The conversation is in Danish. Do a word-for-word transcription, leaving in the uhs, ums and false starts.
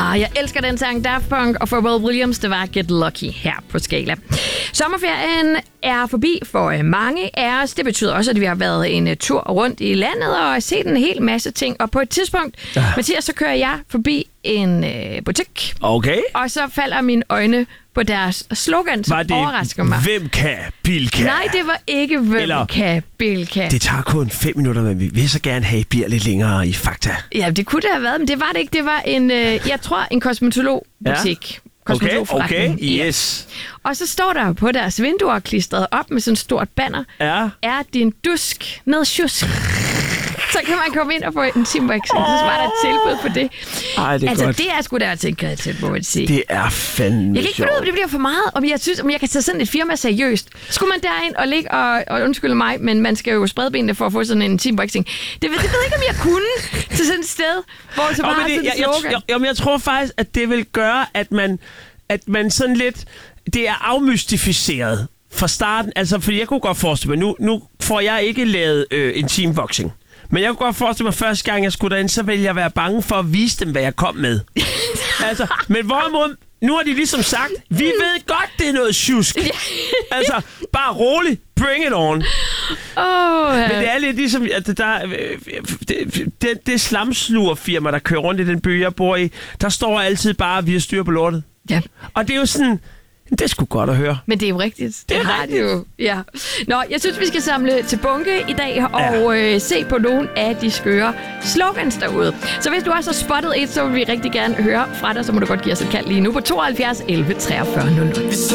Ah, jeg elsker den sang. Daft Punk og Pharrell Williams, det var Get Lucky her på Skala. Sommerferien er forbi for mange af os. Det betyder også, at vi har været en tur rundt i landet og set en hel masse ting. Og på et tidspunkt, ja. Mathias, så kører jeg forbi en øh, butik. Okay. Og så falder mine øjne på deres slogan, som overrasker mig. Hvem kan, Bilka? Nej, det var ikke hvem Eller, kan, Bilka. Det tager kun fem minutter, men vi vil så gerne have, at I bliver lidt længere i Fakta. Ja, det kunne det have været, men det var det ikke. Det var en, øh, jeg tror, en kosmetologbutik. Ja. Okay, okay, yes. Og så står der på deres vinduer klistret op med sådan et stort banner. Ja. Er din dusk med tjusk? Så kan man komme ind og få en teamwaxing, så var der et tilbud på det. Ej, det er altså, godt. det er sgu da tænkt til, må man sige. Det er fandme Jeg kan ikke finde ud af, om det bliver for meget, om jeg synes, om jeg kan tage sådan et firma seriøst. Skulle man derind og ligge og, og undskylde mig, men man skal jo sprede benene for at få sådan en teamwaxing. Det ved, det ved jeg ikke, om jeg kunne til sådan et sted, hvor så bare oh, har sådan jeg, et slogan. Jeg, jeg, jeg tror faktisk, at det vil gøre, at man, at man sådan lidt... Det er afmystificeret fra starten. Altså, fordi jeg kunne godt forestille mig, nu, nu får jeg ikke lavet øh, en teamboxing. Men jeg kunne godt forestille mig, at første gang jeg skulle derind, så ville jeg være bange for at vise dem, hvad jeg kom med. altså, men hvorimod, nu har de ligesom sagt, vi ved godt, det er noget tjusk. altså, bare roligt, bring it on. Oh, men det er lidt ligesom, at der, det, det, det slamslurfirma, der kører rundt i den by, jeg bor i, der står altid bare, vi har styr på lortet. Ja. Og det er jo sådan... Det er sgu godt at høre. Men det er jo rigtigt. Det, det er rigtigt. Det jo. Ja. Nå, jeg synes, vi skal samle til bunke i dag og ja. øh, se på nogle af de skøre slogans derude. Så hvis du også har spottet et, så vil vi rigtig gerne høre fra dig, så må du godt give os et kald lige nu på tooghalvfjerds elleve treogfyrre nul nul.